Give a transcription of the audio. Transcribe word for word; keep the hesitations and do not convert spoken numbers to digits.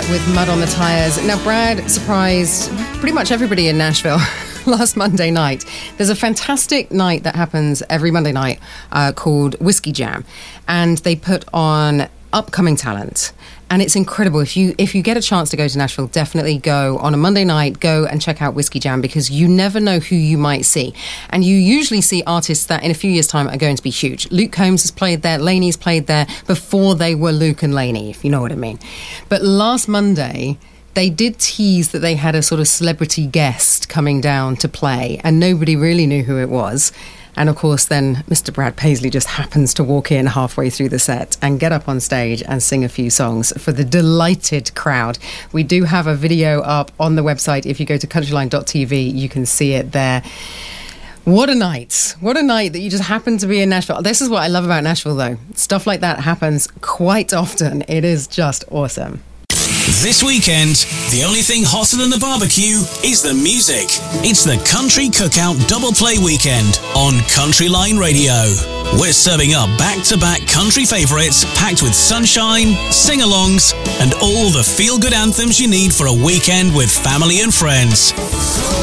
with Mud on the Tires. Now, Brad surprised pretty much everybody in Nashville last Monday night. There's a fantastic night that happens every Monday night uh, called Whiskey Jam, and they put on upcoming talent. And it's incredible. If you if you get a chance to go to Nashville, definitely go on a Monday night, go and check out Whiskey Jam, because you never know who you might see. And you usually see artists that in a few years' time are going to be huge. Luke Combs has played there, Laney's played there before they were Luke and Laney, if you know what I mean. But last Monday, they did tease that they had a sort of celebrity guest coming down to play, and nobody really knew who it was. And of course, then Mister Brad Paisley just happens to walk in halfway through the set and get up on stage and sing a few songs for the delighted crowd. We do have a video up on the website. If you go to countryline dot t v, you can see it there. What a night. What a night that you just happen to be in Nashville. This is what I love about Nashville, though. Stuff like that happens quite often. It is just awesome. This weekend, the only thing hotter than the barbecue is the music. It's the Country Cookout Double Play Weekend on Countryline Radio. We're serving up back-to-back country favourites packed with sunshine, sing-alongs, and all the feel-good anthems you need for a weekend with family and friends.